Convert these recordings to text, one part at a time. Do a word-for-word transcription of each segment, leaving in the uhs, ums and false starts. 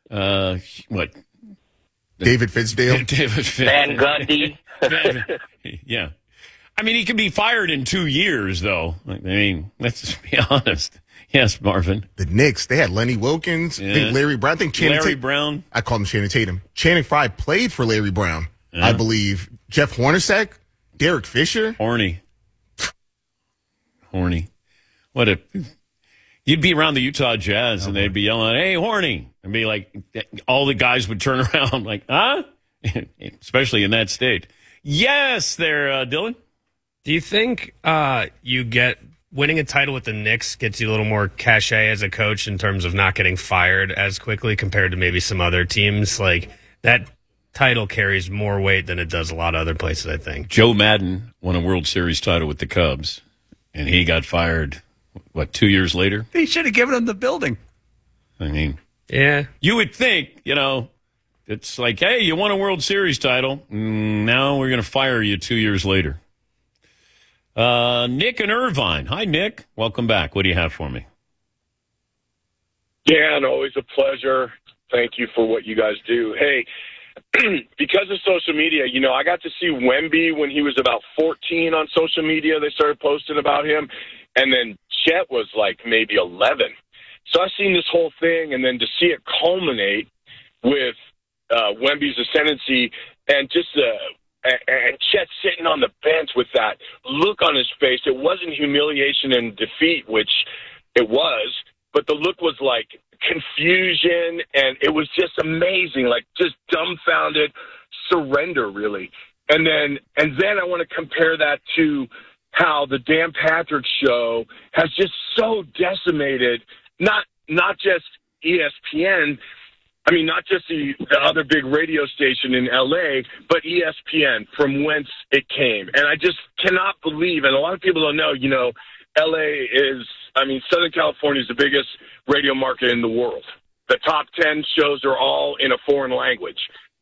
Uh, what? David Fitzdale. David Van Gundy. Yeah. I mean, he could be fired in two years, though. I mean, let's just be honest. Yes, Marvin. The Knicks, they had Lenny Wilkins. Yeah. I think Larry Brown. I think Channing Larry Ta- Brown. I call him Channing Tatum. Channing Frye played for Larry Brown, Yeah. I believe. Jeff Hornacek, Derek Fisher. Horny. Horny. What a... You'd be around the Utah Jazz, and they'd be yelling, hey, Horny. And be like, all the guys would turn around like, huh? Especially in that state. Yes, there, uh, Dylan. Do you think uh, you get winning a title with the Knicks gets you a little more cachet as a coach in terms of not getting fired as quickly compared to maybe some other teams? Like, that title carries more weight than it does a lot of other places, I think. Joe Madden won a World Series title with the Cubs, and he got fired, what, two years later? They should have given him the building. I mean, yeah. You would think, you know, it's like, hey, you won a World Series title. Mm, now we're going to fire you two years later. Uh, Nick and Irvine. Hi, Nick. Welcome back. What do you have for me? Dan, always a pleasure. Thank you for what you guys do. Hey, because of social media, you know, I got to see Wemby when he was about fourteen on social media. They started posting about him. And then Chet was like maybe eleven. So I've seen this whole thing, and then to see it culminate with uh, Wemby's ascendancy and just uh, and Chet sitting on the bench with that look on his face. It wasn't humiliation and defeat, which it was, but the look was like confusion, and it was just amazing, like just dumbfounded surrender, really. And then and then I want to compare that to how the Dan Patrick Show has just so decimated not not just E S P N, I mean, not just the, the other big radio station in L A, but E S P N, from whence it came. And I just cannot believe, and a lot of people don't know, you know, L A is, I mean, Southern California is the biggest radio market in the world. The top ten shows are all in a foreign language.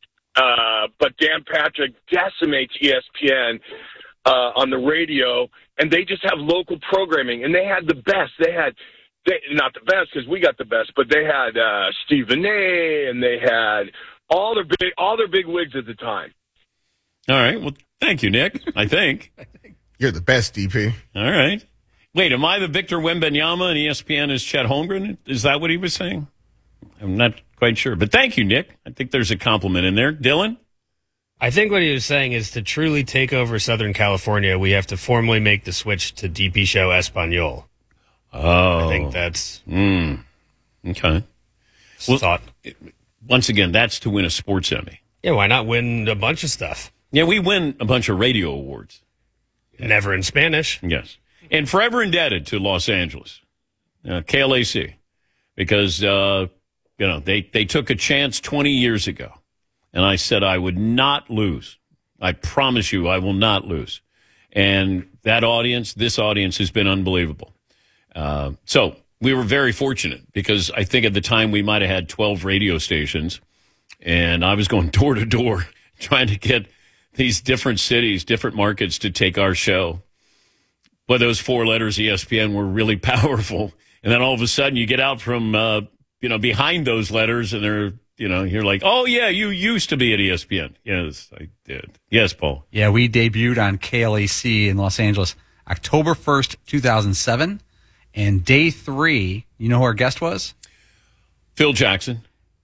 Uh, but Dan Patrick decimates E S P N uh, on the radio, and they just have local programming. And they had the best. They had, they, not the best because we got the best, but they had uh, Stephen A. and they had all their big, all their big wigs at the time. All right. Well, thank you, Nick. I think. You're the best, D P. All right. Wait, am I the Victor Wembanyama and E S P N is Chet Holmgren? Is that what he was saying? I'm not quite sure. But thank you, Nick. I think there's a compliment in there. Dylan? I think what he was saying is to truly take over Southern California, we have to formally make the switch to D P Show Espanol. Oh. I think that's mm. Okay. Well, thought. Once again, that's to win a sports Emmy. Yeah, why not win a bunch of stuff? Yeah, we win a bunch of radio awards. Never in Spanish. Yes. And forever indebted to Los Angeles, uh, K L A C, because, uh, you know, they, they took a chance twenty years ago, and I said I would not lose. I promise you I will not lose. And that audience, this audience, has been unbelievable. Uh, so we were very fortunate because I think at the time we might have had twelve radio stations, and I was going door to door trying to get these different cities, different markets to take our show. But those four letters E S P N were really powerful. And then all of a sudden you get out from, uh, you know, behind those letters and they're, you know, you're like, oh, yeah, you used to be at E S P N. Yes, I did. Yes, Paul. Yeah, we debuted on K L A C in Los Angeles October first, two thousand seven. And day three, you know who our guest was? Phil Jackson.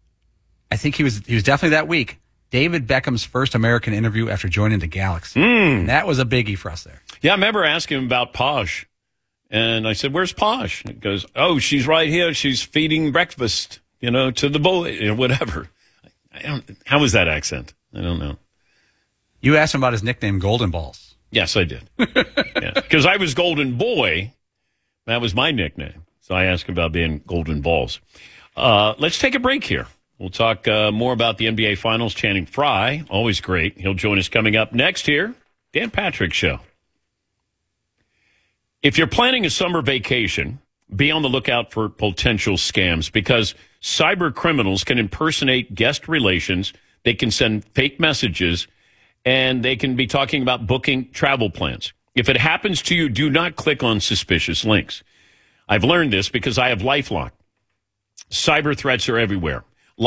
I think he was he was definitely that week. David Beckham's first American interview after joining the Galaxy. Mm. And that was a biggie for us there. Yeah, I remember asking him about Posh. And I said, where's Posh? And he goes, oh, she's right here. She's feeding breakfast, you know, to the boy, or whatever. I don't, how was that accent? I don't know. You asked him about his nickname, Golden Balls. Yes, I did. Because yeah. I was Golden Boy. That was my nickname. So I asked him about being Golden Balls. Uh, let's take a break here. We'll talk uh, more about the N B A Finals. Channing Frye, always great. He'll join us coming up next here. Dan Patrick Show. If you're planning a summer vacation, be on the lookout for potential scams because cyber criminals can impersonate guest relations. They can send fake messages, and they can be talking about booking travel plans. If it happens to you, do not click on suspicious links. I've learned this because I have LifeLock. Cyber threats are everywhere.